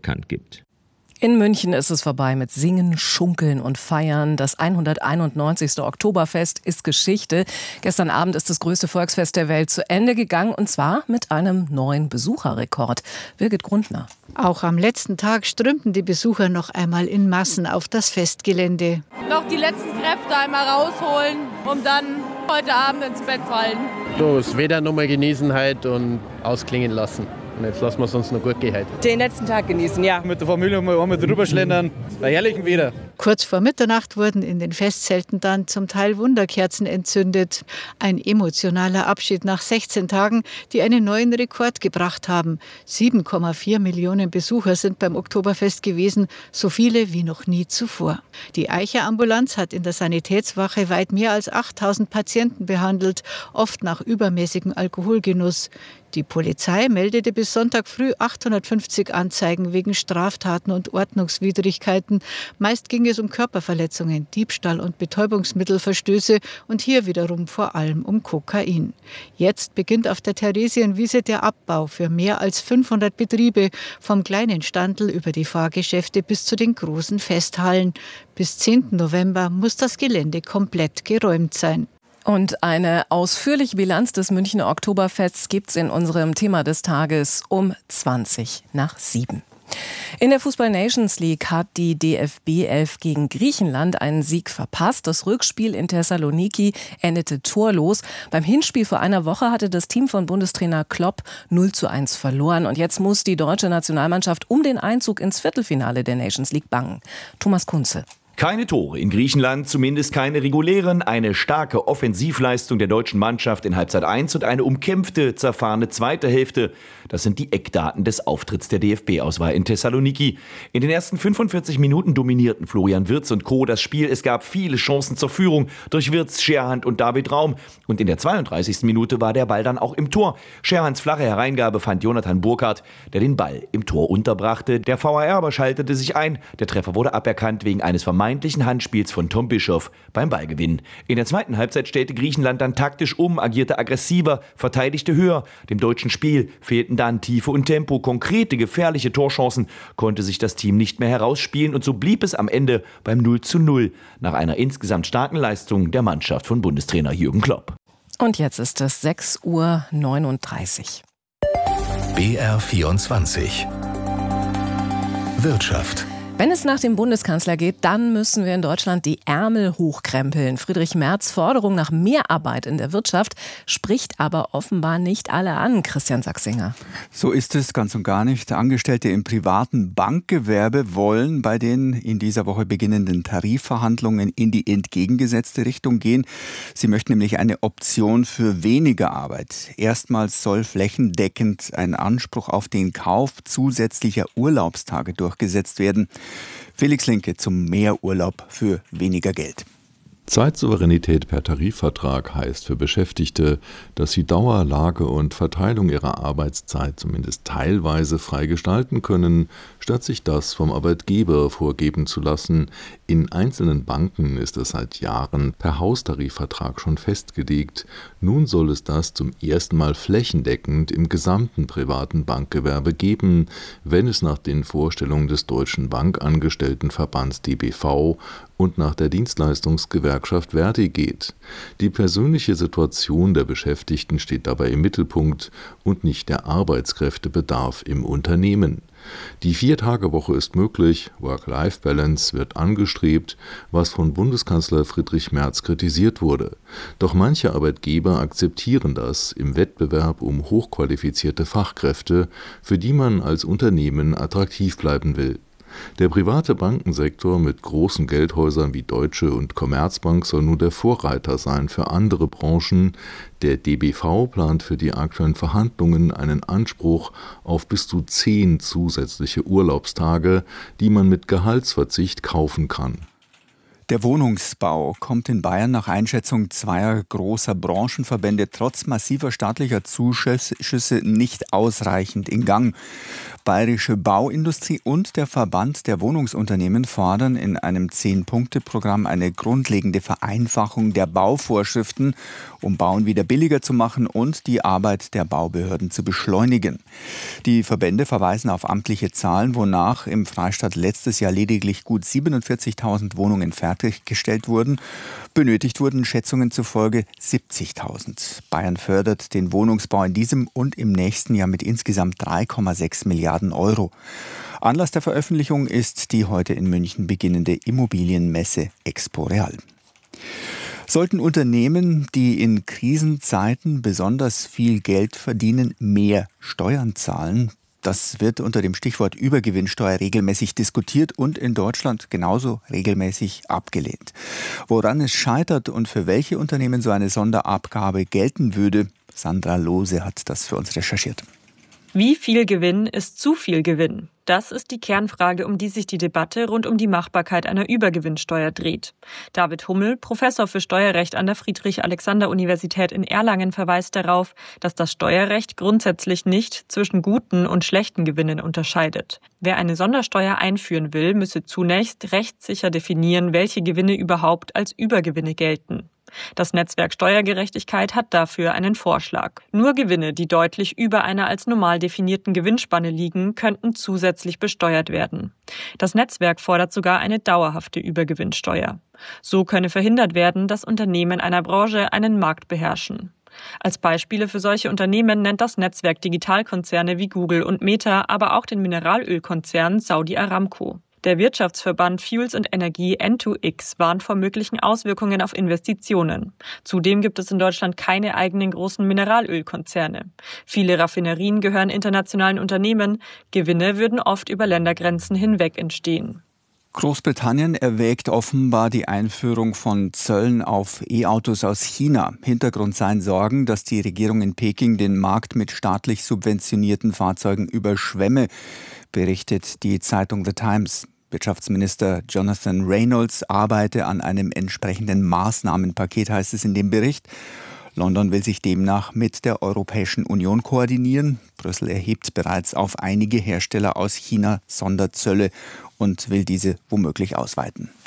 bekannt gibt. In München ist es vorbei mit Singen, Schunkeln und Feiern. Das 191. Oktoberfest ist Geschichte. Gestern Abend ist das größte Volksfest der Welt zu Ende gegangen, und zwar mit einem neuen Besucherrekord. Birgit Grundner. Auch am letzten Tag strömten die Besucher noch einmal in Massen auf das Festgelände. Noch die letzten Kräfte einmal rausholen, um dann heute Abend ins Bett fallen. Das Wetter nochmal genießen halt und ausklingen lassen. Und jetzt lassen wir es uns noch gut gehen heute. Den letzten Tag genießen, ja. Mit der Familie mal einmal drüber schlendern, bei herrlichem Wetter. Kurz vor Mitternacht wurden in den Festzelten dann zum Teil Wunderkerzen entzündet. Ein emotionaler Abschied nach 16 Tagen, die einen neuen Rekord gebracht haben. 7,4 Millionen Besucher sind beim Oktoberfest gewesen, so viele wie noch nie zuvor. Die Eicher-Ambulanz hat in der Sanitätswache weit mehr als 8000 Patienten behandelt, oft nach übermäßigem Alkoholgenuss. Die Polizei meldete bis Sonntag früh 850 Anzeigen wegen Straftaten und Ordnungswidrigkeiten. Meist ging es um Körperverletzungen, Diebstahl und Betäubungsmittelverstöße und hier wiederum vor allem um Kokain. Jetzt beginnt auf der Theresienwiese der Abbau für mehr als 500 Betriebe, vom kleinen Standel über die Fahrgeschäfte bis zu den großen Festhallen. Bis 10. November muss das Gelände komplett geräumt sein. Und eine ausführliche Bilanz des Münchner Oktoberfests gibt's in unserem Thema des Tages um 7:20. In der Fußball-Nations League hat die DFB 11 gegen Griechenland einen Sieg verpasst. Das Rückspiel in Thessaloniki endete torlos. Beim Hinspiel vor einer Woche hatte das Team von Bundestrainer Klopp 0:1 verloren. Und jetzt muss die deutsche Nationalmannschaft um den Einzug ins Viertelfinale der Nations League bangen. Thomas Kunze. Keine Tore in Griechenland, zumindest keine regulären. Eine starke Offensivleistung der deutschen Mannschaft in Halbzeit 1 und eine umkämpfte, zerfahrene zweite Hälfte. Das sind die Eckdaten des Auftritts der DFB-Auswahl in Thessaloniki. In den ersten 45 Minuten dominierten Florian Wirtz und Co. das Spiel. Es gab viele Chancen zur Führung durch Wirtz, Scherhand und David Raum. Und in der 32. Minute war der Ball dann auch im Tor. Scherhands flache Hereingabe fand Jonathan Burkhardt, der den Ball im Tor unterbrachte. Der VAR aber schaltete sich ein. Der Treffer wurde aberkannt wegen eines vermeintlichen Handspiels von Tom Bischoff beim Ballgewinn. In der zweiten Halbzeit stellte Griechenland dann taktisch um, agierte aggressiver, verteidigte höher. Dem deutschen Spiel fehlten dann Tiefe und Tempo. Konkrete, gefährliche Torchancen konnte sich das Team nicht mehr herausspielen und so blieb es am Ende beim 0:0 nach einer insgesamt starken Leistung der Mannschaft von Bundestrainer Jürgen Klopp. Und jetzt ist es 6:39. BR24 Wirtschaft. Wenn es nach dem Bundeskanzler geht, dann müssen wir in Deutschland die Ärmel hochkrempeln. Friedrich Merz' Forderung nach mehr Arbeit in der Wirtschaft spricht aber offenbar nicht alle an. Christian Sachsinger. So ist es ganz und gar nicht. Angestellte im privaten Bankgewerbe wollen bei den in dieser Woche beginnenden Tarifverhandlungen in die entgegengesetzte Richtung gehen. Sie möchten nämlich eine Option für weniger Arbeit. Erstmals soll flächendeckend ein Anspruch auf den Kauf zusätzlicher Urlaubstage durchgesetzt werden. Felix Linke zum Mehrurlaub für weniger Geld. Zeitsouveränität per Tarifvertrag heißt für Beschäftigte, dass sie Dauer, Lage und Verteilung ihrer Arbeitszeit zumindest teilweise frei gestalten können, statt sich das vom Arbeitgeber vorgeben zu lassen. In einzelnen Banken ist es seit Jahren per Haustarifvertrag schon festgelegt. Nun soll es das zum ersten Mal flächendeckend im gesamten privaten Bankgewerbe geben, wenn es nach den Vorstellungen des Deutschen Bankangestelltenverbands DBV und nach der Dienstleistungsgewerkschaft Verdi geht. Die persönliche Situation der Beschäftigten steht dabei im Mittelpunkt und nicht der Arbeitskräftebedarf im Unternehmen. Die 4-Tage-Woche ist möglich, Work-Life-Balance wird angestrebt, was von Bundeskanzler Friedrich Merz kritisiert wurde. Doch manche Arbeitgeber akzeptieren das im Wettbewerb um hochqualifizierte Fachkräfte, für die man als Unternehmen attraktiv bleiben will. Der private Bankensektor mit großen Geldhäusern wie Deutsche und Commerzbank soll nun der Vorreiter sein für andere Branchen. Der DBV plant für die aktuellen Verhandlungen einen Anspruch auf bis zu 10 zusätzliche Urlaubstage, die man mit Gehaltsverzicht kaufen kann. Der Wohnungsbau kommt in Bayern nach Einschätzung zweier großer Branchenverbände trotz massiver staatlicher Zuschüsse nicht ausreichend in Gang. Bayerische Bauindustrie und der Verband der Wohnungsunternehmen fordern in einem 10-Punkte-Programm eine grundlegende Vereinfachung der Bauvorschriften, um Bauen wieder billiger zu machen und die Arbeit der Baubehörden zu beschleunigen. Die Verbände verweisen auf amtliche Zahlen, wonach im Freistaat letztes Jahr lediglich gut 47.000 Wohnungen fertiggestellt wurden. Benötigt wurden Schätzungen zufolge 70.000. Bayern fördert den Wohnungsbau in diesem und im nächsten Jahr mit insgesamt 3,6 Milliarden Euro. Anlass der Veröffentlichung ist die heute in München beginnende Immobilienmesse Expo Real. Sollten Unternehmen, die in Krisenzeiten besonders viel Geld verdienen, mehr Steuern zahlen? Das wird unter dem Stichwort Übergewinnsteuer regelmäßig diskutiert und in Deutschland genauso regelmäßig abgelehnt. Woran es scheitert und für welche Unternehmen so eine Sonderabgabe gelten würde, Sandra Lohse hat das für uns recherchiert. Wie viel Gewinn ist zu viel Gewinn? Das ist die Kernfrage, um die sich die Debatte rund um die Machbarkeit einer Übergewinnsteuer dreht. David Hummel, Professor für Steuerrecht an der Friedrich-Alexander-Universität in Erlangen, verweist darauf, dass das Steuerrecht grundsätzlich nicht zwischen guten und schlechten Gewinnen unterscheidet. Wer eine Sondersteuer einführen will, müsse zunächst rechtssicher definieren, welche Gewinne überhaupt als Übergewinne gelten. Das Netzwerk Steuergerechtigkeit hat dafür einen Vorschlag. Nur Gewinne, die deutlich über einer als normal definierten Gewinnspanne liegen, könnten zusätzlich besteuert werden. Das Netzwerk fordert sogar eine dauerhafte Übergewinnsteuer. So könne verhindert werden, dass Unternehmen einer Branche einen Markt beherrschen. Als Beispiele für solche Unternehmen nennt das Netzwerk Digitalkonzerne wie Google und Meta, aber auch den Mineralölkonzern Saudi Aramco. Der Wirtschaftsverband Fuels und Energie N2X warnt vor möglichen Auswirkungen auf Investitionen. Zudem gibt es in Deutschland keine eigenen großen Mineralölkonzerne. Viele Raffinerien gehören internationalen Unternehmen. Gewinne würden oft über Ländergrenzen hinweg entstehen. Großbritannien erwägt offenbar die Einführung von Zöllen auf E-Autos aus China. Hintergrund seien Sorgen, dass die Regierung in Peking den Markt mit staatlich subventionierten Fahrzeugen überschwemme, berichtet die Zeitung The Times. Wirtschaftsminister Jonathan Reynolds arbeite an einem entsprechenden Maßnahmenpaket, heißt es in dem Bericht. London will sich demnach mit der Europäischen Union koordinieren. Brüssel erhebt bereits auf einige Hersteller aus China Sonderzölle und will diese womöglich ausweiten.